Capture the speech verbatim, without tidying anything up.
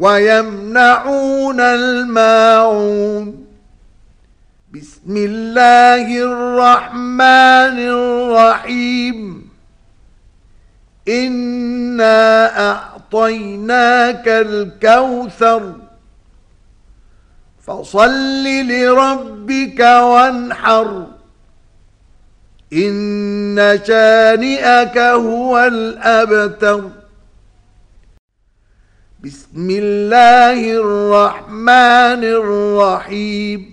ويمنعون الماعون. بسم الله الرحمن الرحيم. إنا أعطيناك الكوثر فصل لربك وانحر إن شانئك هو الأبتر. بسم الله الرحمن الرحيم.